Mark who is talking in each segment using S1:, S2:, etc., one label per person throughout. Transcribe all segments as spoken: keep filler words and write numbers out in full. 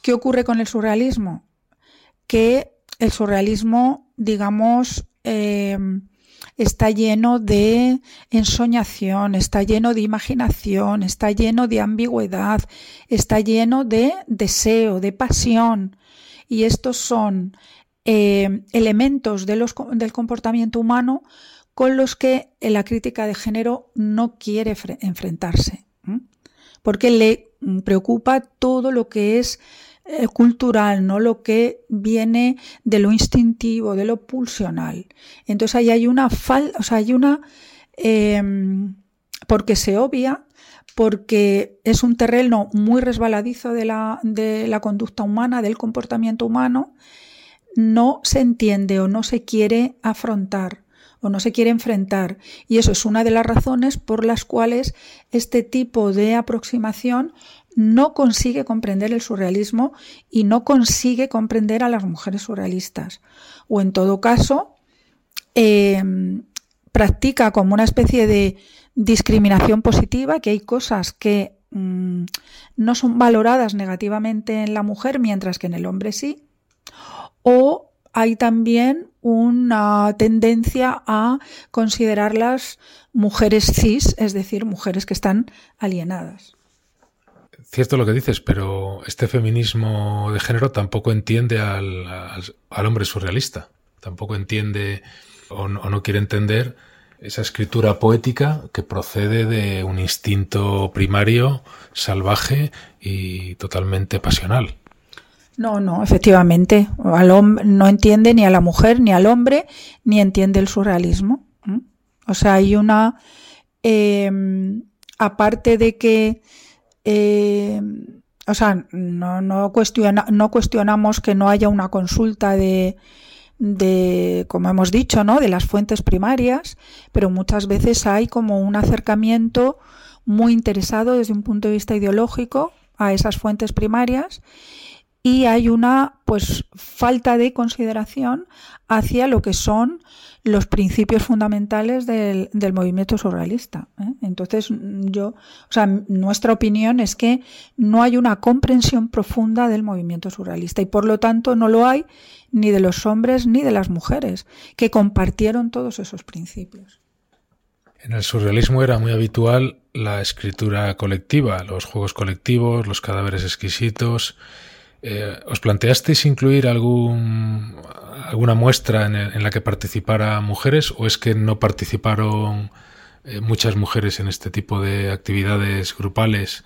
S1: ¿Qué ocurre con el surrealismo? Que el surrealismo, digamos, eh, está lleno de ensoñación, está lleno de imaginación, está lleno de ambigüedad, está lleno de deseo, de pasión. Y estos son eh, elementos de los, del comportamiento humano con los que la crítica de género no quiere enfrentarse, ¿eh? Porque le preocupa todo lo que es eh, cultural, no lo que viene de lo instintivo, de lo pulsional. Entonces ahí hay una falta, o sea, hay una eh, porque se obvia, porque es un terreno muy resbaladizo de la, de la conducta humana, del comportamiento humano, no se entiende o no se quiere afrontar o no se quiere enfrentar. Y eso es una de las razones por las cuales este tipo de aproximación no consigue comprender el surrealismo y no consigue comprender a las mujeres surrealistas. O en todo caso, eh, practica como una especie de discriminación positiva, que hay cosas que mmm, no son valoradas negativamente en la mujer, mientras que en el hombre sí. O hay también una tendencia a considerarlas mujeres cis, es decir, mujeres que están alienadas.
S2: Cierto lo que dices, pero este feminismo de género tampoco entiende al, al, al hombre surrealista. Tampoco entiende o no, o no quiere entender esa escritura poética que procede de un instinto primario, salvaje y totalmente pasional.
S1: No, no, efectivamente. Al hombre, no entiende ni a la mujer ni al hombre, ni entiende el surrealismo. ¿Mm? O sea, hay una... Eh, aparte de que... Eh, o sea, no, no, cuestiona, no cuestionamos que no haya una consulta de, de, como hemos dicho, ¿no?, de las fuentes primarias, pero muchas veces hay como un acercamiento muy interesado desde un punto de vista ideológico a esas fuentes primarias. Y hay una pues falta de consideración hacia lo que son los principios fundamentales del, del movimiento surrealista, ¿eh? Entonces, yo, o sea, nuestra opinión es que no hay una comprensión profunda del movimiento surrealista y por lo tanto no lo hay ni de los hombres ni de las mujeres que compartieron todos esos principios.
S2: En el surrealismo era muy habitual la escritura colectiva, los juegos colectivos, los cadáveres exquisitos. Eh, ¿Os planteasteis incluir algún, alguna muestra en, en la que participara mujeres o es que no participaron eh, muchas mujeres en este tipo de actividades grupales?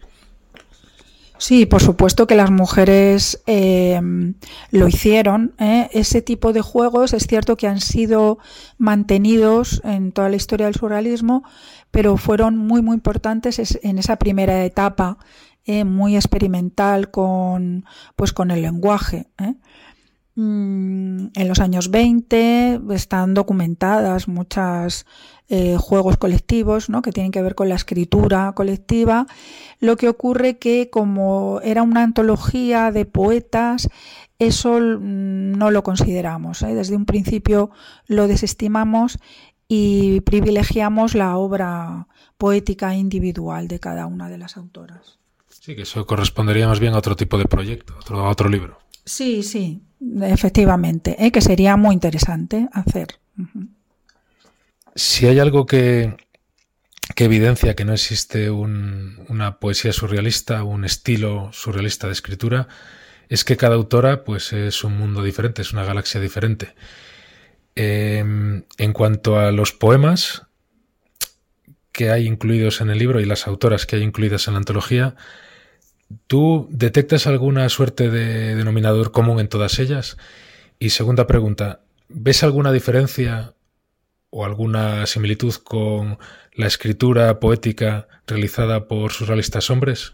S1: Sí, por supuesto que las mujeres eh, lo hicieron, ¿eh? Ese tipo de juegos es cierto que han sido mantenidos en toda la historia del surrealismo, pero fueron muy muy importantes en esa primera etapa, Eh, muy experimental con pues con el lenguaje, ¿eh? Mm, en los años veinte están documentadas muchas eh, juegos colectivos, ¿no?, que tienen que ver con la escritura colectiva. Lo que ocurre que como era una antología de poetas, eso no lo consideramos, ¿eh? Desde un principio lo desestimamos y privilegiamos la obra poética individual de cada una de las autoras.
S2: Sí, que eso correspondería más bien a otro tipo de proyecto, otro, a otro libro.
S1: Sí, sí, efectivamente, ¿eh? Que sería muy interesante hacer. Uh-huh.
S2: Si hay algo que, que evidencia que no existe un, una poesía surrealista, un estilo surrealista de escritura, es que cada autora pues, es un mundo diferente, es una galaxia diferente. Eh, en cuanto a los poemas que hay incluidos en el libro y las autoras que hay incluidas en la antología, ¿tú detectas alguna suerte de denominador común en todas ellas? Y segunda pregunta, ¿ves alguna diferencia o alguna similitud con la escritura poética realizada por surrealistas hombres?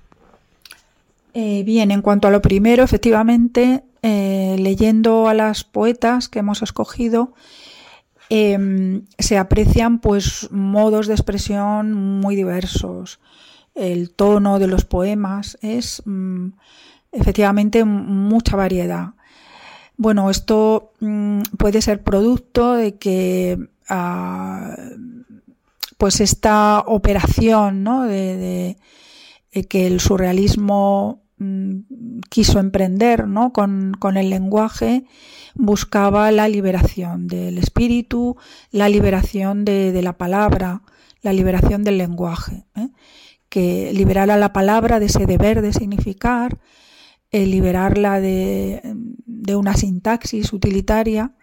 S1: Eh, bien, en cuanto a lo primero, efectivamente, eh, leyendo a las poetas que hemos escogido, eh, se aprecian pues modos de expresión muy diversos. El tono de los poemas es mmm, efectivamente mucha variedad. Bueno, esto mmm, puede ser producto de que uh, pues esta operación, ¿no?, de, de, de que el surrealismo mm, quiso emprender, ¿no? con, con el lenguaje, buscaba la liberación del espíritu, la liberación de, de la palabra, la liberación del lenguaje, ¿eh? que liberara la palabra de ese deber de significar, eh, liberarla de, de una sintaxis utilitaria,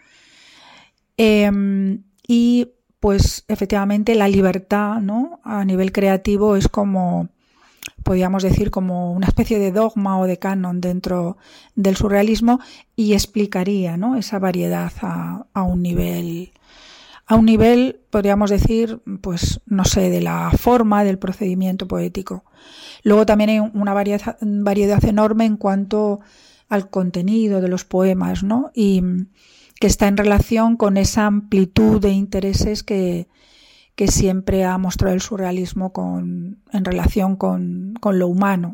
S1: eh, y pues efectivamente la libertad, ¿no? a nivel creativo es como, podríamos decir, como una especie de dogma o de canon dentro del surrealismo, y explicaría, ¿no? esa variedad a, a un nivel, a un nivel, podríamos decir, pues no sé, de la forma, del procedimiento poético. Luego también hay una variedad, variedad enorme en cuanto al contenido de los poemas, ¿no? y que está en relación con esa amplitud de intereses que, que siempre ha mostrado el surrealismo con, en relación con, con lo humano.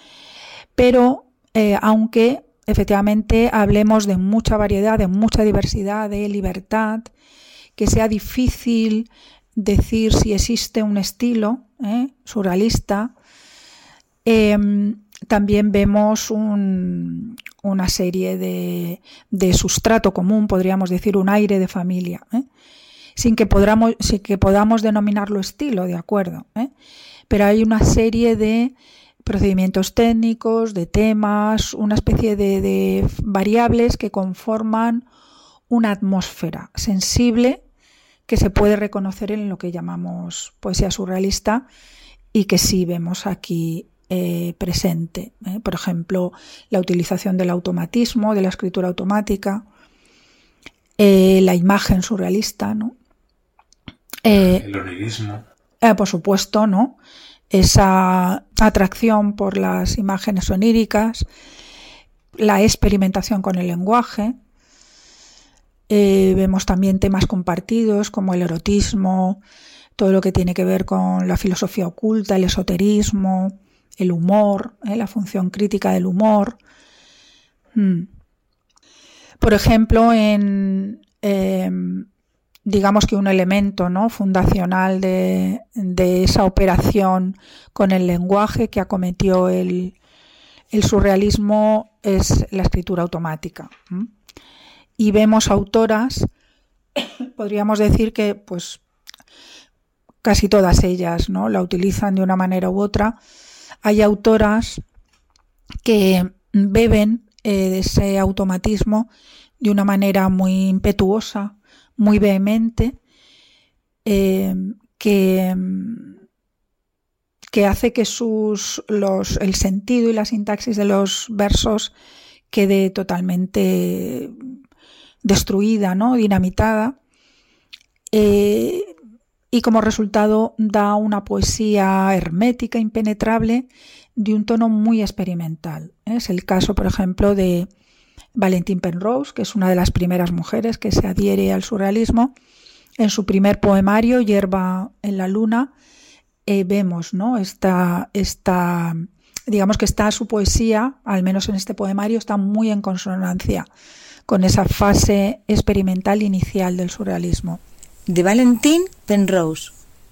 S1: Pero, eh, aunque efectivamente hablemos de mucha variedad, de mucha diversidad, de libertad, que sea difícil decir si existe un estilo ¿eh? surrealista, eh, también vemos un, una serie de, de sustrato común, podríamos decir, un aire de familia, ¿eh? sin que podamos, sin que podamos denominarlo estilo, de acuerdo, ¿eh? pero hay una serie de procedimientos técnicos, de temas, una especie de, de variables que conforman una atmósfera sensible que se puede reconocer en lo que llamamos poesía surrealista y que sí vemos aquí eh, presente. ¿eh? Por ejemplo, la utilización del automatismo, de la escritura automática, eh, la imagen surrealista, ¿no? Eh,
S2: el onirismo.
S1: Eh, por supuesto, ¿no? Esa atracción por las imágenes oníricas, la experimentación con el lenguaje. Eh, vemos también temas compartidos como el erotismo, todo lo que tiene que ver con la filosofía oculta, el esoterismo, el humor, ¿eh? la función crítica del humor. Hmm. Por ejemplo, en eh, digamos que un elemento, ¿no? fundacional de, de esa operación con el lenguaje que acometió el, el surrealismo es la escritura automática. ¿Mm? Y vemos autoras, podríamos decir que pues casi todas ellas, ¿no? la utilizan de una manera u otra. Hay autoras que beben eh, de ese automatismo de una manera muy impetuosa, muy vehemente, eh, que, que hace que sus, los, el sentido y la sintaxis de los versos quede totalmente destruida, ¿no? dinamitada, eh, y como resultado da una poesía hermética, impenetrable, de un tono muy experimental. Es el caso, por ejemplo, de Valentine Penrose, que es una de las primeras mujeres que se adhiere al surrealismo. En su primer poemario, Hierba en la luna, eh, vemos, ¿no? esta, esta, digamos que está su poesía, al menos en este poemario, está muy en consonancia con esa fase experimental inicial del surrealismo.
S3: De Valentine Penrose.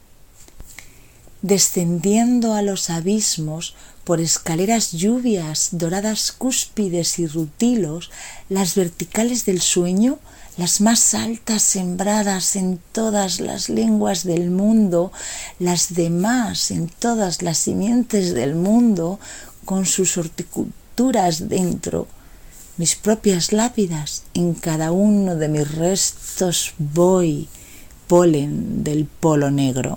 S3: Descendiendo a los abismos por escaleras lluvias, doradas cúspides y rutilos, las verticales del sueño, las más altas sembradas en todas las lenguas del mundo, las demás en todas las simientes del mundo, con sus horticulturas dentro, mis propias lápidas, en cada uno de mis restos voy, polen del polo negro.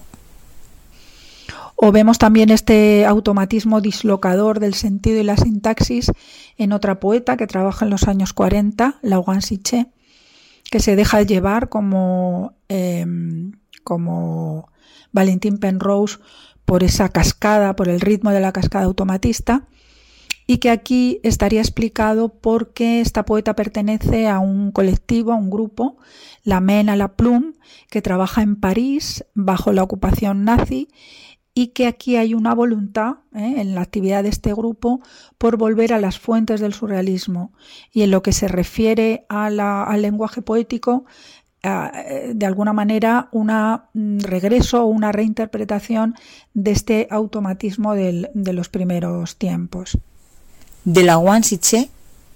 S1: O vemos también este automatismo dislocador del sentido y la sintaxis en otra poeta que trabaja en los años cuarenta, Laurent Sichet, que se deja llevar como, eh, como Valentine Penrose por esa cascada, por el ritmo de la cascada automatista, y que aquí estaría explicado porque esta poeta pertenece a un colectivo, a un grupo, la Main à la Plume, que trabaja en París bajo la ocupación nazi, y que aquí hay una voluntad ¿eh? en la actividad de este grupo por volver a las fuentes del surrealismo. Y en lo que se refiere a la, al lenguaje poético, eh, de alguna manera un regreso o una reinterpretación de este automatismo del, de los primeros tiempos.
S3: de la Wang Shiche.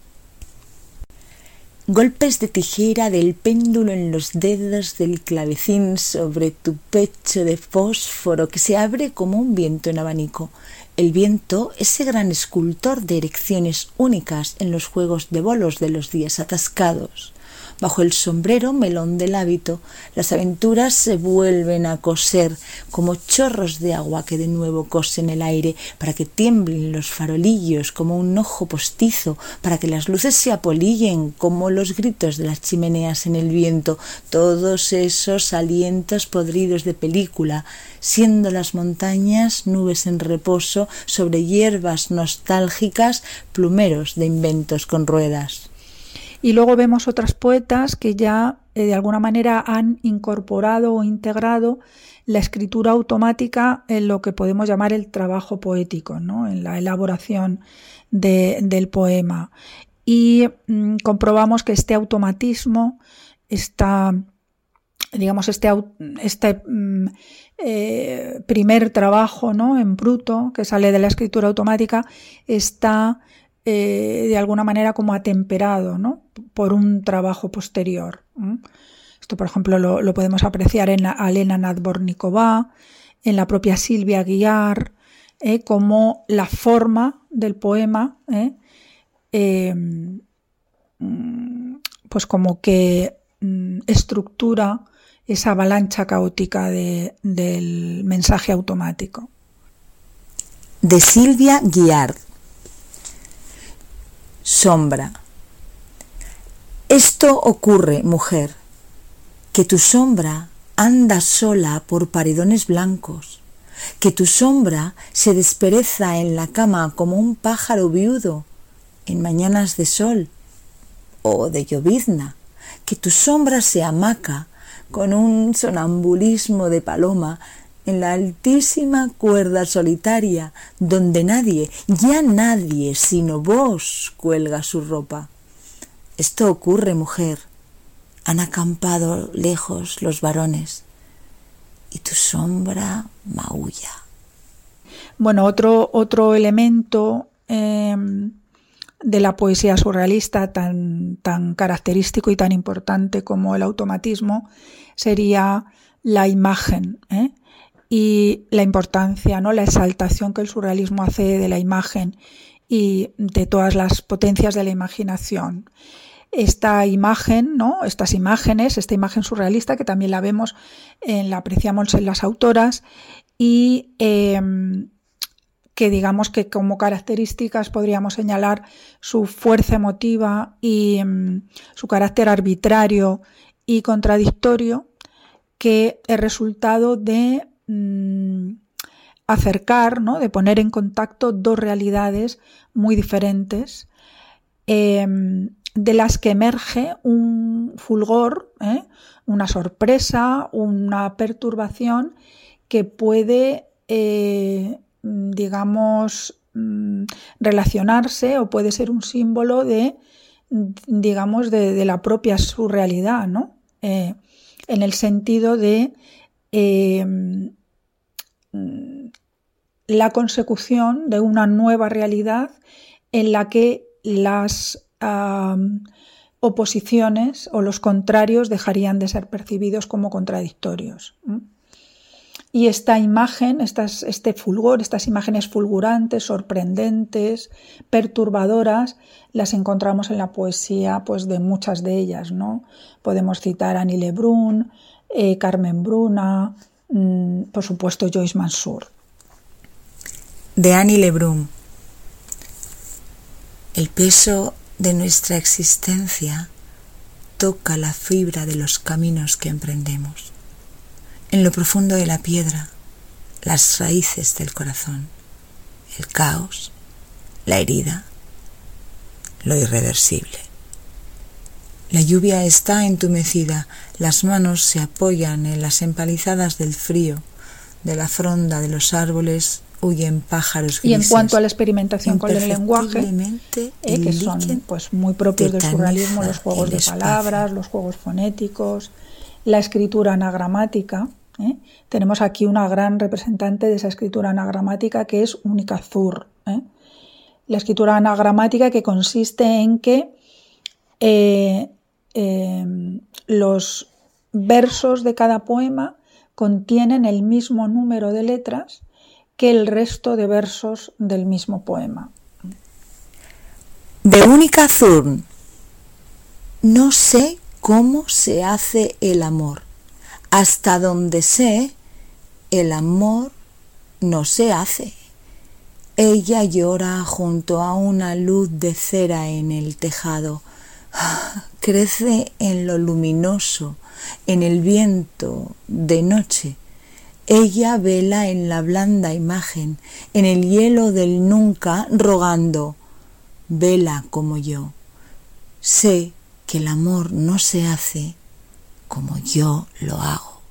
S3: Golpes de tijera del péndulo en los dedos del clavecín sobre tu pecho de fósforo que se abre como un viento en abanico. El viento, ese gran escultor de erecciones únicas en los juegos de bolos de los días atascados. Bajo el sombrero melón del hábito, las aventuras se vuelven a coser como chorros de agua que de nuevo cosen el aire para que tiemblen los farolillos como un ojo postizo, para que las luces se apolillen como los gritos de las chimeneas en el viento, todos esos alientos podridos de película, siendo las montañas nubes en reposo sobre hierbas nostálgicas, plumeros de inventos con ruedas.
S1: Y luego vemos otras poetas que ya eh, de alguna manera han incorporado o integrado la escritura automática en lo que podemos llamar el trabajo poético, ¿no? En la elaboración de, del poema. Y mmm, comprobamos que este automatismo, esta, digamos, este, este mmm, eh, primer trabajo, ¿no? En bruto que sale de la escritura automática está Eh, de alguna manera como atemperado, ¿no? Por un trabajo posterior. ¿eh? Esto, por ejemplo, lo, lo podemos apreciar en la Alena Nadvorníková, en la propia Silvia Guiar, ¿eh? Como la forma del poema, ¿eh? Eh, pues como que mm, estructura esa avalancha caótica de, del mensaje automático.
S3: De Silvia Guiar. Sombra. Esto ocurre, mujer, que tu sombra anda sola por paredones blancos, que tu sombra se despereza en la cama como un pájaro viudo en mañanas de sol o de llovizna, que tu sombra se hamaca con un sonambulismo de paloma en la altísima cuerda solitaria, donde nadie, ya nadie, sino vos, cuelga su ropa. Esto ocurre, mujer. Han acampado lejos los varones, y tu sombra maulla.
S1: Bueno, otro, otro elemento eh, de la poesía surrealista tan, tan característico y tan importante como el automatismo sería la imagen, ¿eh? Y la importancia, ¿no? La exaltación que el surrealismo hace de la imagen y de todas las potencias de la imaginación. Esta imagen, ¿no? Estas imágenes, esta imagen surrealista que también la vemos, en, la apreciamos en las autoras y eh, que digamos que como características podríamos señalar su fuerza emotiva y um, su carácter arbitrario y contradictorio, que es resultado de acercar, ¿no? De poner en contacto dos realidades muy diferentes, eh, de las que emerge un fulgor, ¿eh? Una sorpresa, una perturbación que puede, eh, digamos, relacionarse o puede ser un símbolo de, digamos, de, de la propia surrealidad, ¿no? Eh, en el sentido de eh, la consecución de una nueva realidad en la que las uh, oposiciones o los contrarios dejarían de ser percibidos como contradictorios. ¿Mm? Y esta imagen, estas, este fulgor, estas imágenes fulgurantes, sorprendentes, perturbadoras, las encontramos en la poesía, pues, de muchas de ellas, ¿no? Podemos citar a Annie Lebrun, eh, Carmen Bruna, mmm, por supuesto Joyce Mansour.
S3: De Annie Lebrun. El peso de nuestra existencia toca la fibra de los caminos que emprendemos. En lo profundo de la piedra, las raíces del corazón, el caos, la herida, lo irreversible. La lluvia está entumecida, las manos se apoyan en las empalizadas del frío, de la fronda de los árboles huyen pájaros grises.
S1: Y en cuanto a la experimentación con el lenguaje, eh, que son pues muy propios del surrealismo, los juegos de palabras, los juegos fonéticos, la escritura anagramática, ¿eh? Tenemos aquí una gran representante de esa escritura anagramática que es Unica Zur, ¿eh? la escritura anagramática, que consiste en que eh, eh, los versos de cada poema contienen el mismo número de letras que el resto de versos del mismo poema.
S3: Verónica Zurn. No sé cómo se hace el amor. Hasta donde sé, el amor no se hace. Ella llora junto a una luz de cera en el tejado. Crece en lo luminoso, en el viento de noche. Ella vela en la blanda imagen, en el hielo del nunca, rogando: vela como yo. Sé que el amor no se hace como yo lo hago.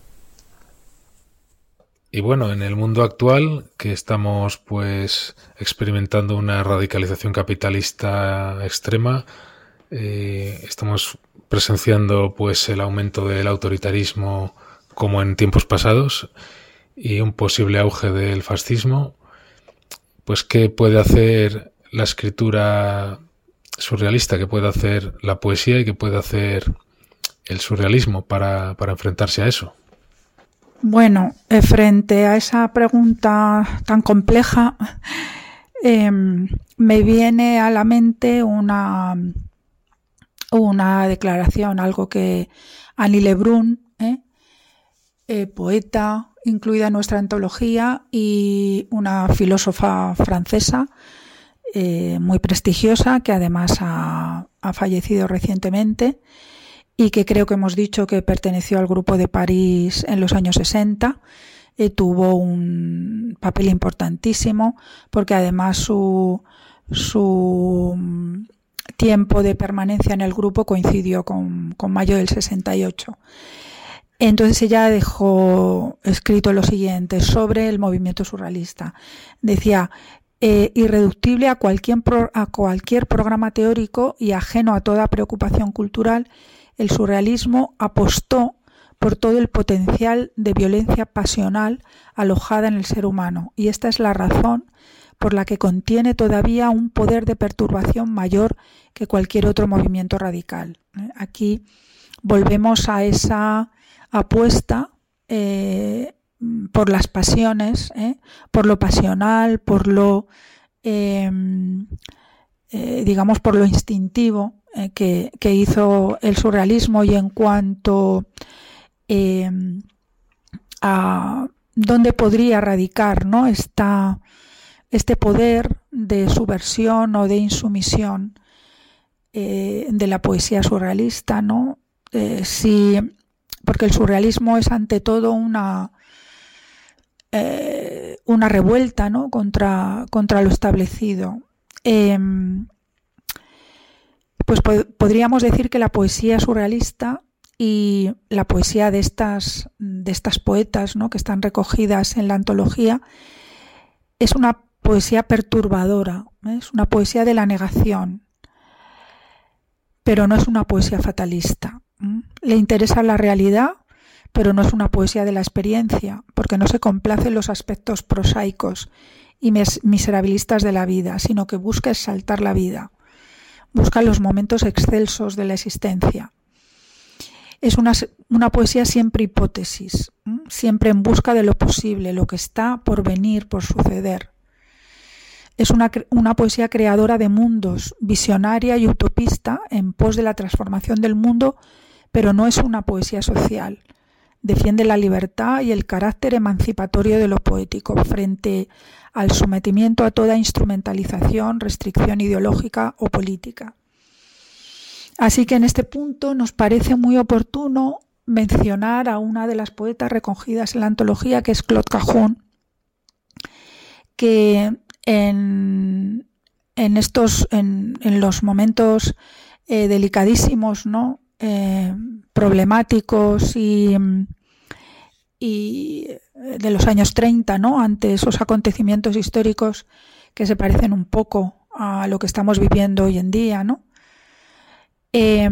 S2: Y bueno, en el mundo actual, que estamos pues experimentando una radicalización capitalista extrema, eh, estamos presenciando pues el aumento del autoritarismo como en tiempos pasados y un posible auge del fascismo. Pues ¿qué puede hacer la escritura surrealista, qué puede hacer la poesía y qué puede hacer el surrealismo para, para enfrentarse a eso?
S1: Bueno, eh, frente a esa pregunta tan compleja, eh, me viene a la mente una, una declaración, algo que Annie Lebrun, eh, eh, poeta incluida en nuestra antología y una filósofa francesa eh, muy prestigiosa, que además ha, ha fallecido recientemente, y que creo que hemos dicho que perteneció al Grupo de París en los años sesenta, eh, tuvo un papel importantísimo porque además su, su tiempo de permanencia en el grupo coincidió con, con mayo del sesenta y ocho. Entonces ella dejó escrito lo siguiente sobre el movimiento surrealista. Decía: eh, irreductible a cualquier, pro, a cualquier programa teórico y ajeno a toda preocupación cultural, el surrealismo apostó por todo el potencial de violencia pasional alojada en el ser humano, y esta es la razón por la que contiene todavía un poder de perturbación mayor que cualquier otro movimiento radical. Aquí volvemos a esa apuesta eh, por las pasiones, eh, por lo pasional, por lo, eh, eh, digamos, por lo instintivo, eh, que, que hizo el surrealismo, y en cuanto eh, a dónde podría radicar, ¿no?, esta, este poder de subversión o de insumisión eh, de la poesía surrealista, ¿no? Eh, si, porque el surrealismo es ante todo una eh, una revuelta, ¿no?, contra, contra lo establecido. Eh, pues po- podríamos decir que la poesía surrealista y la poesía de estas, de estas poetas, ¿no?, que están recogidas en la antología, es una poesía perturbadora, ¿eh? Es una poesía de la negación, pero no es una poesía fatalista. ¿eh? Le interesa la realidad, pero no es una poesía de la experiencia, porque no se complace en los aspectos prosaicos y mis- miserabilistas de la vida, sino que busca exaltar la vida, busca los momentos excelsos de la existencia. Es una, una poesía siempre hipótesis, ¿eh? siempre en busca de lo posible, lo que está por venir, por suceder. Es una, una poesía creadora de mundos, visionaria y utopista en pos de la transformación del mundo, pero no es una poesía social. Defiende la libertad y el carácter emancipatorio de lo poético frente al sometimiento a toda instrumentalización, restricción ideológica o política. Así que en este punto nos parece muy oportuno mencionar a una de las poetas recogidas en la antología, que es Claude Cahun, que en, en estos en, en los momentos eh, delicadísimos, ¿no?, eh, problemáticos y, y de los años treinta, ¿no?, ante esos acontecimientos históricos que se parecen un poco a lo que estamos viviendo hoy en día, ¿no? Eh,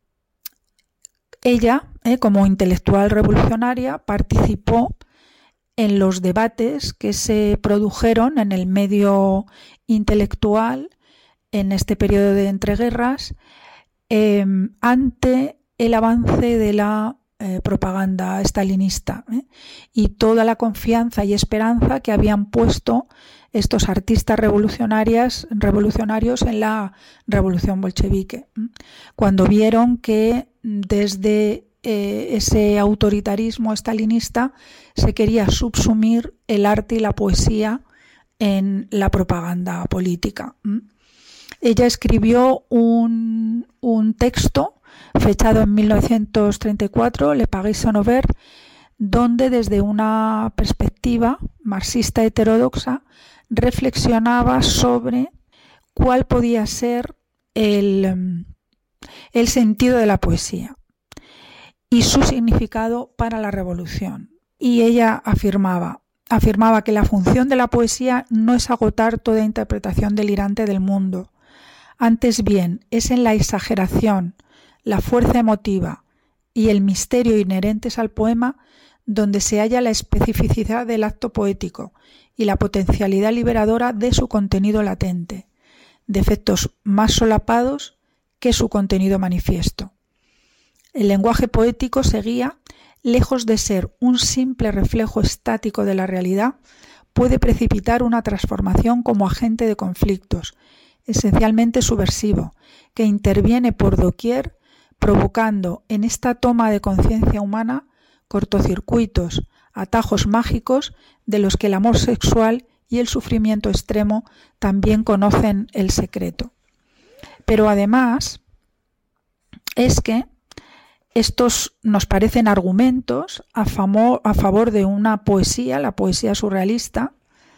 S1: ella, eh, como intelectual revolucionaria, participó en los debates que se produjeron en el medio intelectual en este periodo de entreguerras eh, ante el avance de la eh, propaganda stalinista ¿eh? y toda la confianza y esperanza que habían puesto estos artistas revolucionarias, revolucionarios en la revolución bolchevique, ¿eh? cuando vieron que desde eh, ese autoritarismo stalinista se quería subsumir el arte y la poesía en la propaganda política. ¿eh? Ella escribió un, un texto fechado en mil novecientos treinta y cuatro, Le Paris sans Ouvert, donde desde una perspectiva marxista heterodoxa reflexionaba sobre cuál podía ser el, el sentido de la poesía y su significado para la revolución. Y ella afirmaba, afirmaba que la función de la poesía no es agotar toda interpretación delirante del mundo, antes bien es en la exageración, la fuerza emotiva y el misterio inherentes al poema donde se halla la especificidad del acto poético y la potencialidad liberadora de su contenido latente, de efectos más solapados que su contenido manifiesto. El lenguaje poético seguía, lejos de ser un simple reflejo estático de la realidad, puede precipitar una transformación como agente de conflictos, esencialmente subversivo, que interviene por doquier, provocando en esta toma de conciencia humana cortocircuitos, atajos mágicos de los que el amor sexual y el sufrimiento extremo también conocen el secreto. Pero además es que estos nos parecen argumentos a, famo- a favor de una poesía, la poesía surrealista,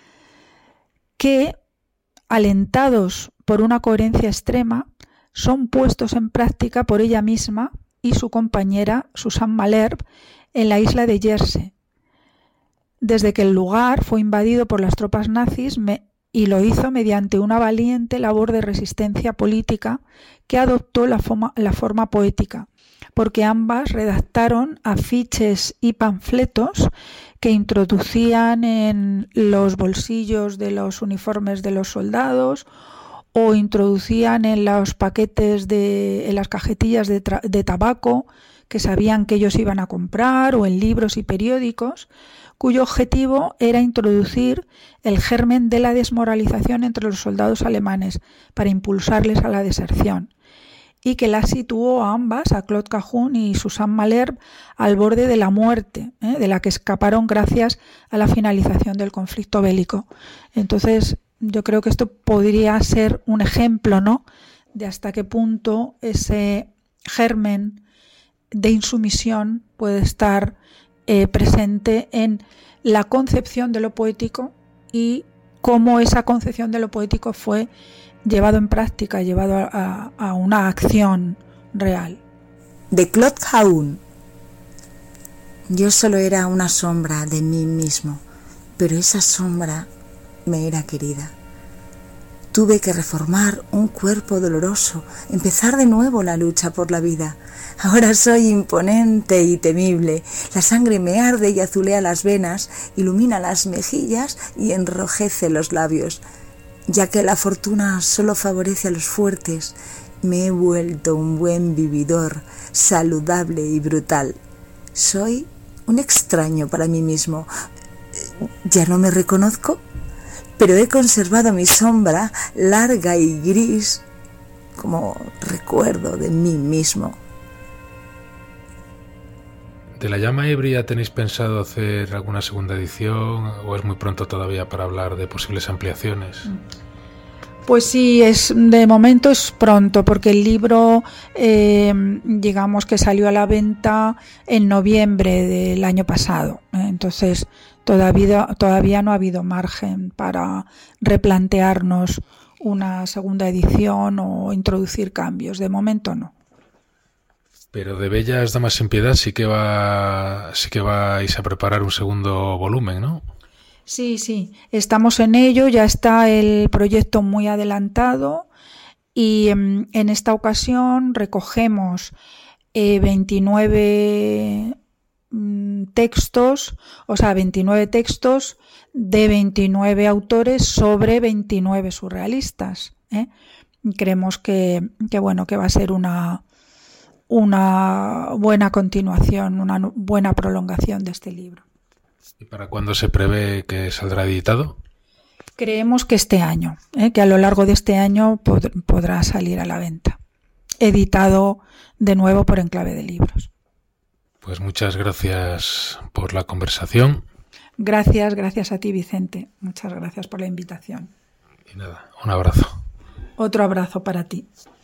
S1: que, alentados por una coherencia extrema, son puestos en práctica por ella misma y su compañera Susan Malherbe en la isla de Jersey, desde que el lugar fue invadido por las tropas nazis me, y lo hizo mediante una valiente labor de resistencia política que adoptó la forma, la forma poética, porque ambas redactaron afiches y panfletos que introducían en los bolsillos de los uniformes de los soldados o introducían en los paquetes de, en las cajetillas de, tra- de tabaco que sabían que ellos iban a comprar, o en libros y periódicos, cuyo objetivo era introducir el germen de la desmoralización entre los soldados alemanes para impulsarles a la deserción, y que la situó a ambas, a Claude Cahun y Susan Malherbe, al borde de la muerte, ¿eh? de la que escaparon gracias a la finalización del conflicto bélico. Entonces, yo creo que esto podría ser un ejemplo, ¿no?, de hasta qué punto ese germen de insumisión puede estar eh, presente en la concepción de lo poético y cómo esa concepción de lo poético fue llevado en práctica, llevado a, a, a una acción real.
S3: De Claude Cahun. Yo solo era una sombra de mí mismo, pero esa sombra me era querida. Tuve que reformar un cuerpo doloroso, empezar de nuevo la lucha por la vida. Ahora soy imponente y temible. La sangre me arde y azulea las venas, ilumina las mejillas y enrojece los labios. Ya que la fortuna solo favorece a los fuertes, me he vuelto un buen vividor, saludable y brutal. Soy un extraño para mí mismo. ¿Ya no me reconozco? Pero he conservado mi sombra larga y gris como recuerdo de mí mismo.
S2: ¿De La llama ebria tenéis pensado hacer alguna segunda edición o es muy pronto todavía para hablar de posibles ampliaciones?
S1: Pues sí, es de momento es pronto, porque el libro, eh, digamos que salió a la venta en noviembre del año pasado. ¿eh? Entonces todavía, todavía no ha habido margen para replantearnos una segunda edición o introducir cambios. De momento no.
S2: Pero de Bellas Damas sin Piedad sí que va, sí que vais a preparar un segundo volumen, ¿no?
S1: Sí, sí, estamos en ello, ya está el proyecto muy adelantado y en, en esta ocasión recogemos eh, veintinueve mmm, textos, o sea, veintinueve textos de veintinueve autores sobre veintinueve surrealistas, ¿eh? Creemos que, que, bueno, que va a ser una, una buena continuación, una buena prolongación de este libro.
S2: ¿Y para cuándo se prevé que saldrá editado?
S1: Creemos que este año, ¿eh? que a lo largo de este año pod- podrá salir a la venta, editado de nuevo por Enclave de Libros.
S2: Pues muchas gracias por la conversación.
S1: Gracias, gracias a ti, Vicente. Muchas gracias por la invitación.
S2: Y nada, un abrazo.
S1: Otro abrazo para ti.